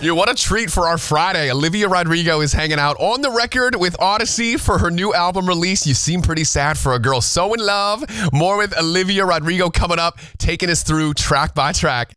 What a treat for our Friday. Olivia Rodrigo is hanging out on the record with Odyssey for her new album release. You seem pretty sad for a girl so in love. More with Olivia Rodrigo coming up, taking us through track by track.